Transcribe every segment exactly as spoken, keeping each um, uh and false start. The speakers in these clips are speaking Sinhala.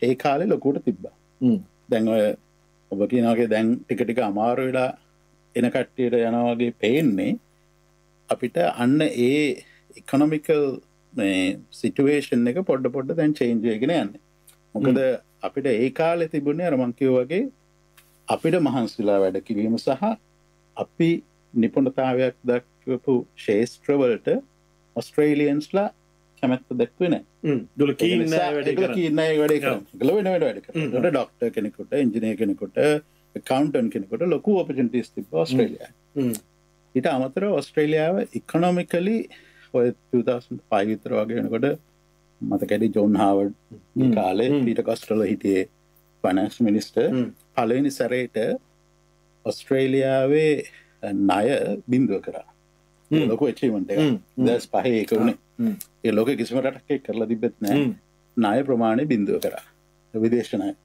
ඒ කාලේ ලොකුවට තිබ්බා. දැන් ඔය ඔබ කියන වගේ දැන් ටික ටික අමාරු වෙලා එන කට්ටියට යනවා වගේ පේන්නේ අපිට අන්න ඒ ඉකොනොමිකල් මේ සිටුේෂන් එක පොඩ පොඩ දැන් චේන්ජ් වෙගෙන යන්නේ. මොකද අපිට ඒ කාලේ තිබුණේ අර මං කිව්වා වගේ අපිට මහන්සිලා වැඩ කිරීම සහ අපි නිපුණතාවයක් දක්වපු ශේෂ්ත්‍රවලට ඔස්ට්‍රේලියන්ස්ලා කැමැත්ත දක්වන්නේ නැහැ. ඒගොල්ලෝ කීන් නැහැ වැඩ කරන්න. කීන් නැහැ වැඩ කරන්න. ඒගොල්ලෝ වෙන වැඩ වැඩ කරනවා. ඒකට ડોක්ටර් කෙනෙකුට, එන්ජිනියර් කෙනෙකුට, accountant කෙනෙකුට ලොකු opportunities තිබ්බා ඔස්ට්‍රේලියාවේ. ඊට අමතරව ඔස්ට්‍රේලියාව ඉකොනොමිකලි ඔය two thousand five විතර වගේ වෙනකොට මතකයි ජෝන් හාවර්ඩ් කාලේ පීටර් කොස්ටෙලෝ හිටියේ ෆයිනෑන්ස් මිනිස්ටර්. පළවෙනි සැරේට ඔස්ට්‍රේලියාවේ ණය බිඳුව කරා. ලොකු achievement එකක්. දෙදාස් පහේ ඒක උනේ. ඒ ලෝකෙ කිසිම රටක් ඒක කරලා තිබෙත් නැහැ. ණය ප්‍රමාණය බිඳුව කරා. විදේශ ණය.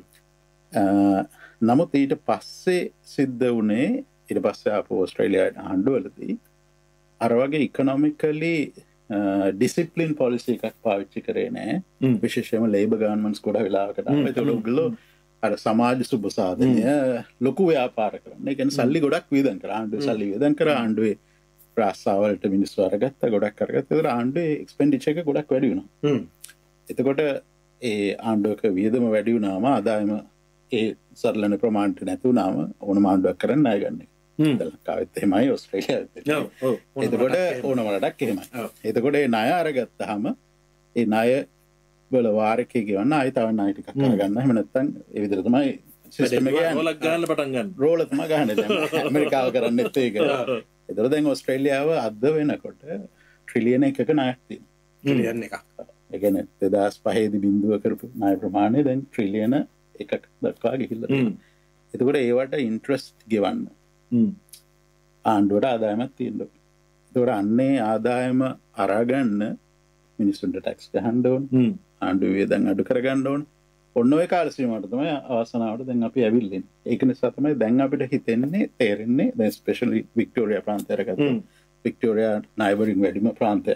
නමුත් ඊට පස්සේ සිද්ධ වුණේ ඊට පස්සේ ආපු ඔස්ට්‍රේලියාවේ ආණ්ඩුවලදී අර වගේ ඉකොනොමිකලි ඩිසිප්ලින් පොලිසි එකක් පාවිච්චි කරේ නැහැ. විශේෂයෙන්ම ලේබර් ගවර්න්මන්ට්ස් ගොඩ වෙලාවකට ආවා. ඒතකොට ඔයගොල්ලෝ අර සමාජ සුබ සාධනය ලොකු ව්‍යාපාර කරනවා. ඒ කියන්නේ සල්ලි ගොඩක් වියදම් කරා. ආණ්ඩුවේ සල්ලි වියදම් කරා. ආණ්ඩුවේ රාස්සාවලට මිනිස්සු අරගත්තා. ගොඩක් අරගත්තා. ඒතර ආණ්ඩුවේ එක්ස්පෙන්ඩිචර් එක ගොඩක් වැඩි වුණා. එතකොට ඒ ආණ්ඩුවක වියදම වැඩි වුණාම ආදායම ඒ සරලන ප්‍රමාණයට නැති වුණාම ඕනම ආණ්ඩුවක් කරන්න ණය ගන්න එක. ලංකාවෙත් එහෙමයි ඔස්ට්‍රේලියාවෙත්. එතකොට ඕනම රටක් එහෙමයි. එතකොට ඒ ණය අරගත්තාම ඒ ණය වල වාරකේ ගෙවන්න ආයෙ තව ණය ටිකක් අරගන්න. එහෙම නැත්නම් ඒ විදිහට තමයි සිස්ටම් එක යන්නේ. රෝලක් ගන්න පටන් ගන්න. රෝල තමයි ගහන්නේ දැන්. ඇමරිකාව කරන්නේත් ඒක. එතකොට දැන් ඔස්ට්‍රේලියාව අද වෙනකොට ට්‍රිලියන එකක ණයක් තියෙනවා. ට්‍රිලියන් එකක්. ඒ කියන්නේ දෙදාස් පහේ දී බිඳුව කරපු ණය ප්‍රමාණය දැන් ට්‍රිලියන එකක් දක්වා ගිහිල්ලා තියෙනවා. එතකොට ඒවට ඉන්ට්‍රස්ට් ගෙවන්න ආණ්ඩුවට ආදායමක් තියෙනවා. එතකොට අන්නේ ආදායම අරගන්න මිනිස්සුන්ට ටැක්ස් ගහන්න ඕන. ආණ්ඩුව වියදම් අඩු කරගන්න ඕන. ඔන්න ඔය කාල සීමාවට තමයි අවසනාවට දැන් අපි ඇවිල්ලා ඉන්නේ. ඒක නිසා තමයි දැන් අපිට හිතෙන්නේ තේරෙන්නේ දැන් ස්පෙෂලි වික්ටෝරියා ප්‍රාන්තය අරගත්තොත් වික්ටෝරියා නයිබරින් වැඩිම ප්‍රාන්තය.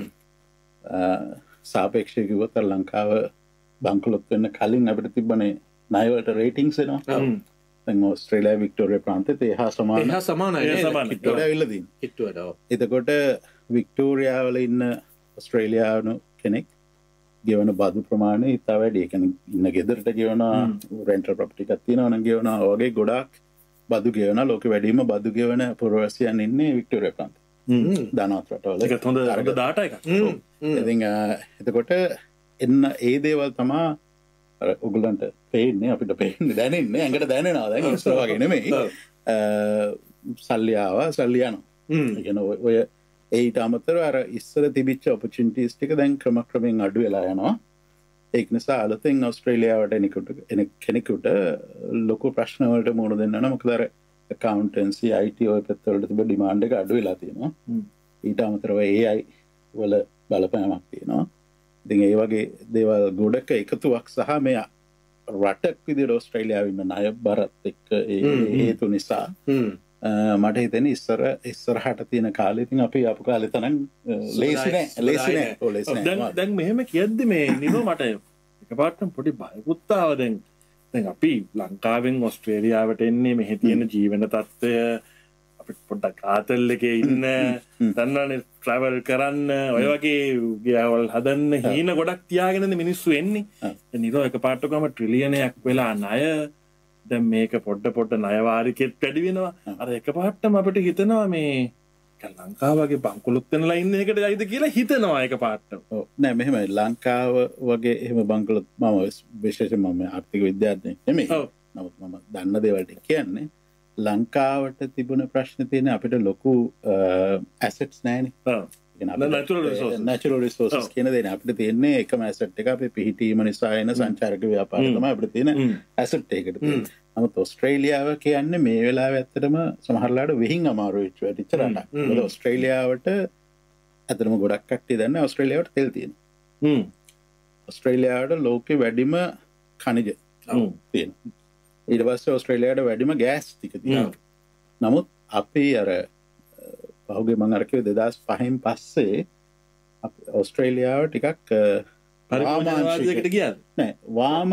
සාපේක්ෂව කිව්වොත් ලංකාව බංකොලොත් වෙන්න කලින් අපිට තිබ්බනේ ණය වලට රේටින්ග්ස් එනවා. දැන් ඕස්ට්‍රේලියාවේ වික්ටෝරියා ප්‍රාන්තෙත් ඒහා සමාන ඒහා සමානයි නේද? වික්ටෝරියා ඇවිල්ලා තියෙනවා. කිට්ටුවට. ඔව්. එතකොට වික්ටෝරියා වල ඉන්න ඔස්ට්‍රේලියානු කෙනෙක් ගෙවන බදු ප්‍රමාණය ඉතා වැඩි. ඒ කියන්නේ ඉන්න ගෙදරට ගෙවන රෙන්ටල් ප්‍රොපර්ටි එකක් තියෙනවා නම් ගෙවනවා වගේ ගොඩාක් බදු ගෙවන ලෝකෙ වැඩිම බදු ගෙවන පුරවැසියන් ඉන්නේ වික්ටෝරියා ප්‍රාන්තේ. හ්ම්. ධනවත් රටවල. ඒක හොඳ හොඳ ඩාටා එකක්. ඉතින් එතකොට එන්න ඒ දේවල් තමයි අර ඔයගලන්ට පේන්නේ අපිට පේන්නේ දැනෙන්නේ ඇඟට දැනෙනවා දැන් ඉස්සර වගේ නෙමෙයි. සල්ලි ආවා සල්ලි යනවා. ඒ කියන්නේ ඔය ඒට අමතරව අර ඉස්සර තිබිච්ච ඔපචුනිටිස් ටික දැන් ක්‍රමක්‍රමයෙන් අඩු වෙලා යනවා. ඒක නිසා අලුතෙන් ඕස්ට්‍රේලියාවට එනකොට එන කෙනෙකුට ලොකු ප්‍රශ්න වලට මුහුණ දෙන්න ඕන. මොකද අර accountancy I T ඔය පැත්තවලට තිබෙන ඩිමාන්ඩ් එක අඩු වෙලා තියෙනවා. ඊට අමතරව A I වල බලපෑමක් තියෙනවා. ඉතින් ඒ වගේ දේවල් ගොඩක එකතුවක් සහ මේ රටක් විදිහට ඕස්ට්‍රේලියාවේ ඉන්න ණය බරත් එක්ක ඒ හේතු නිසා මට හිතෙන්නේ ඉස්සර ඉස්සරහට තියෙන කාලේ ඉතින් අපි ආපු කාලේ තරම් ලේසි නෑ ලේසි නෑ ඔය ලේසි නෑ. දැන් දැන් මෙහෙම කියද්දි මේ නිරෝ මට එකපාරටම පොඩි බයකුත් ආවා. දැන් දැන් අපි ලංකාවෙන් ඕස්ට්‍රේලියාවට එන්නේ මෙහි තියෙන ජීවන තත්ත්වය අපිට පොඩ්ඩක් ආතල් එකේ ඉන්න දන්නවනේ ට්‍රැවල් කරන්න ඔය වගේ ගියවල් හදන්න හීන ගොඩක් තියාගෙනද මිනිස්සු එන්නේ. දැන් නිරෝ එකපාරටම ට්‍රිලියනයක් වෙලා ණය දැන් මේක පොඩ පොඩ ණය වාරිකෙත් වැඩි වෙනවා. අර එකපාරටම අපිට හිතෙනවා මේ ලංකාව වගේ බංකොලොත් වෙනලා ඉන්න එකට ඇයිද කියලා හිතෙනවා එකපාරටම. ඔව් නෑ මෙහෙමයි ලංකාව වගේ එහෙම බංකොලොත් මම විශේෂයෙන්ම මම ආර්ථික විද්‍යාඥයෙක් නෙමෙයි. නමුත් මම දන්න දේවල් ටික කියන්නේ ලංකාවට තිබුණ ප්‍රශ්න තියෙන අපිට ලොකු ඇසෙට්ස් නැහැනේ. ඔව්. natural resources natural resources කියන දේ අපිට තියෙන්නේ එකම ඇසෙට් එක අපේ පිහිටීම නිසා එන සංචාරක ව්‍යාපාරය තමයි අපිට තියෙන ඇසෙට් එකකට තියෙන්නේ. නමුත් ඕස්ට්‍රේලියාව කියන්නේ මේ වෙලාවේ ඇත්තටම සමහරලාට වෙහින් අමාරු වෙච්ච වැඩිච්ච රටක්. මොකද ඕස්ට්‍රේලියාවට ඇත්තටම ගොඩක් කට්ටිය දන්නේ ඕස්ට්‍රේලියාවට තෙල් තියෙනවා. හ්ම්. ඕස්ට්‍රේලියාවට ලෝකේ වැඩිම ඛනිජ තියෙනවා. ඊට පස්සේ ඕස්ට්‍රේලියාවට වැඩිම ගෑස් ටික තියෙනවා. නමුත් අපි අර පහුගිය මම අර කිව්වේ දෙදාස් පහෙන් පස්සේ ඔස්ට්‍රේලියාව ටිකක් පරිපූර්ණවාදයකට ගියාද? නෑ වාම